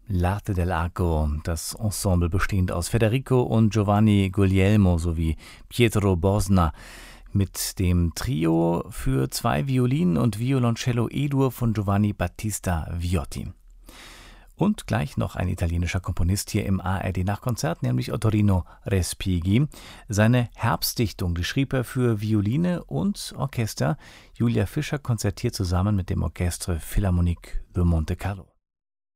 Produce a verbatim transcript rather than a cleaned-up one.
L'Arte dell'Arco, das Ensemble bestehend aus Federico und Giovanni Guglielmo sowie Pietro Bosna mit dem Trio für zwei Violinen und Violoncello E-Dur von Giovanni Battista Viotti. Und gleich noch ein italienischer Komponist hier im A R D-Nachkonzert, nämlich Ottorino Respighi. Seine Herbstdichtung, die schrieb er für Violine und Orchester. Julia Fischer konzertiert zusammen mit dem Orchestre Philharmonique de Monte Carlo.